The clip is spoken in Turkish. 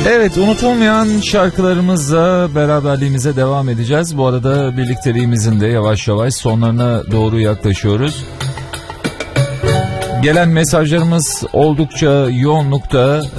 Evet, unutulmayan şarkılarımızla beraberliğimize devam edeceğiz. Bu arada birlikteliğimizin de yavaş yavaş sonlarına doğru yaklaşıyoruz. Gelen mesajlarımız oldukça yoğunlukta.